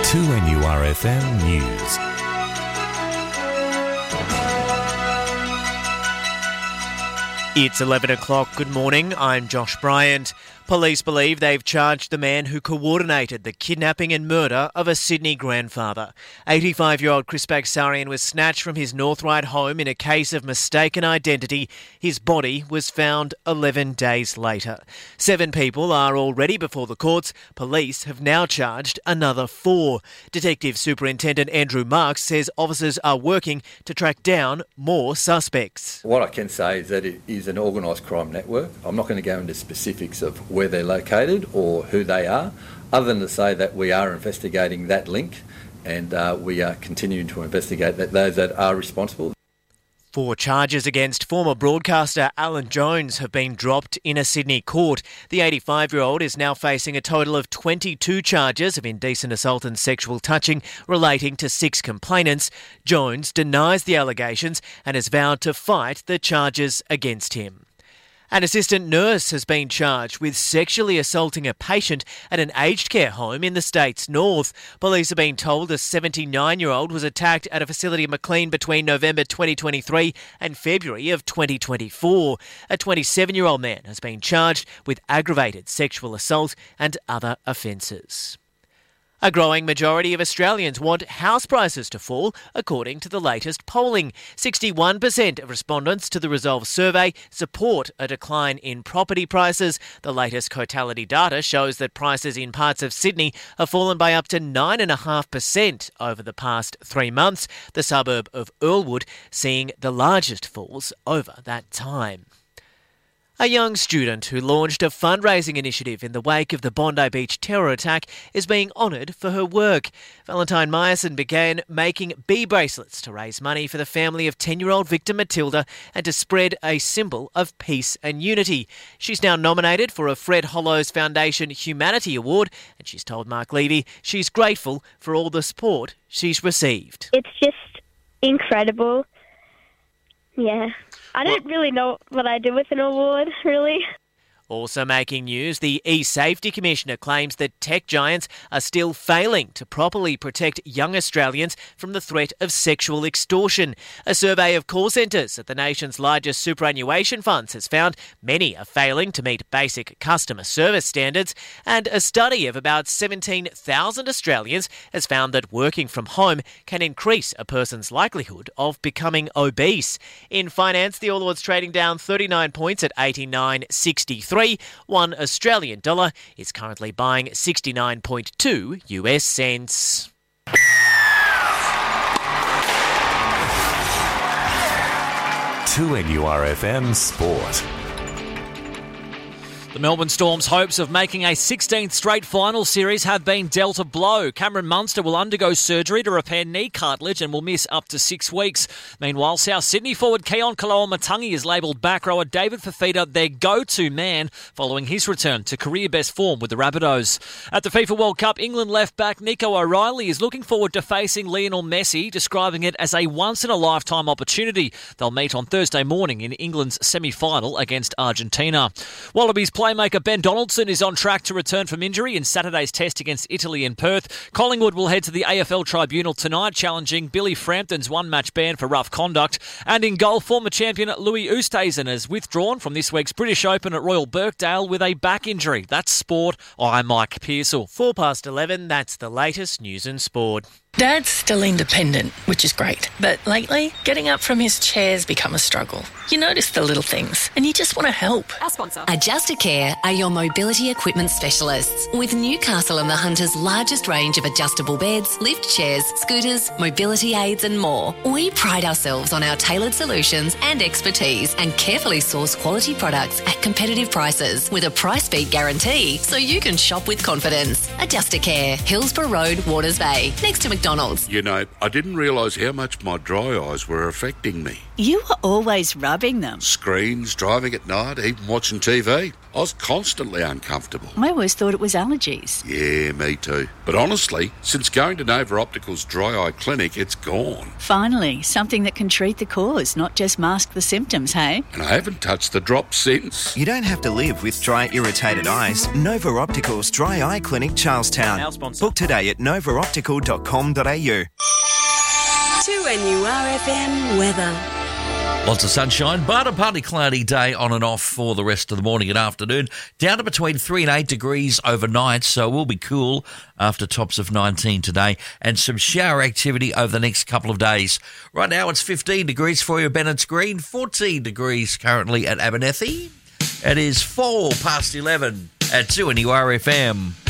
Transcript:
2NURFM News. It's 11 o'clock. Good morning. I'm Josh Bryant. Police believe they've charged the man who coordinated the kidnapping and murder of a Sydney grandfather. 85-year-old Chris Bagsarian was snatched from his North Ryde home in a case of mistaken identity. His body was found 11 days later. 7 people are already before the courts. Police have now charged another 4. Detective Superintendent Andrew Marks says officers are working to track down more suspects. What I can say is that it is an organised crime network. I'm not going to go into specifics of where they're located or who they are, other than to say that we are investigating that link and we are continuing to investigate those that are responsible. 4 charges against former broadcaster Alan Jones have been dropped in a Sydney court. The 85-year-old is now facing a total of 22 charges of indecent assault and sexual touching relating to 6 complainants. Jones denies the allegations and has vowed to fight the charges against him. An assistant nurse has been charged with sexually assaulting a patient at an aged care home in the state's north. Police have been told a 79-year-old was attacked at a facility in Maclean between November 2023 and February of 2024. A 27-year-old man has been charged with aggravated sexual assault and other offences. A growing majority of Australians want house prices to fall, according to the latest polling. 61% of respondents to the Resolve survey support a decline in property prices. The latest Cotality data shows that prices in parts of Sydney have fallen by up to 9.5% over the past 3 months, the suburb of Earlwood seeing the largest falls over that time. A young student who launched a fundraising initiative in the wake of the Bondi Beach terror attack is being honoured for her work. Valentine Myerson began making bee bracelets to raise money for the family of 10-year-old victim Matilda and to spread a symbol of peace and unity. She's now nominated for a Fred Hollows Foundation Humanity Award, and she's told Mark Levy she's grateful for all the support she's received. It's just incredible. Yeah. I don't really know what I do with an award, really. Also making news, the eSafety Commissioner claims that tech giants are still failing to properly protect young Australians from the threat of sexual extortion. A survey of call centres at the nation's largest superannuation funds has found many are failing to meet basic customer service standards, and a study of about 17,000 Australians has found that working from home can increase a person's likelihood of becoming obese. In finance, the All Ords trading down 39 points at 89.63. $1 Australian dollar is currently buying 69.2 US cents. To NURFM Sport. The Melbourne Storm's hopes of making a 16th straight final series have been dealt a blow. Cameron Munster will undergo surgery to repair knee cartilage and will miss up to 6 weeks. Meanwhile, South Sydney forward Keon Kaloa-Matangi is labelled back rower David Fifita their go-to man following his return to career-best form with the Rabbitohs. At the FIFA World Cup, England left-back Nico O'Reilly is looking forward to facing Lionel Messi, describing it as a once-in-a-lifetime opportunity. They'll meet on Thursday morning in England's semi-final against Argentina. Wallabies playmaker Ben Donaldson is on track to return from injury in Saturday's test against Italy in Perth. Collingwood will head to the AFL Tribunal tonight, challenging Billy Frampton's one-match ban for rough conduct. And in golf, former champion Louis Oosthuizen has withdrawn from this week's British Open at Royal Birkdale with a back injury. That's sport. I'm Mike Pearsall. 11:04, that's the latest news and sport. Dad's still independent, which is great. But lately, getting up from his chair's become a struggle. You notice the little things, and you just want to help. Our sponsor. Adjustacare are your mobility equipment specialists. With Newcastle and the Hunter's largest range of adjustable beds, lift chairs, scooters, mobility aids and more. We pride ourselves on our tailored solutions and expertise and carefully source quality products at competitive prices with a price beat guarantee so you can shop with confidence. Adjustacare, Hillsborough Road, Waters Bay, next to McDonald's. You know, I didn't realise how much my dry eyes were affecting me. You were always rubbing them. Screens, driving at night, even watching TV. I was constantly uncomfortable. I always thought it was allergies. Yeah, me too. But honestly, since going to Nova Optical's dry eye clinic, it's gone. Finally, something that can treat the cause, not just mask the symptoms, hey? And I haven't touched the drop since. You don't have to live with dry, irritated eyes. Nova Optical's Dry Eye Clinic, Charlestown. Our sponsor. Book today at novaoptical.com.au. 2NURFM weather. Lots of sunshine, but a partly cloudy day on and off for the rest of the morning and afternoon. Down to between 3 and 8 degrees overnight, so it will be cool after tops of 19 today. And some shower activity over the next couple of days. Right now it's 15 degrees for you at Bennett's Green, 14 degrees currently at Abernethy. It is 4 past 11 at 2NURFM.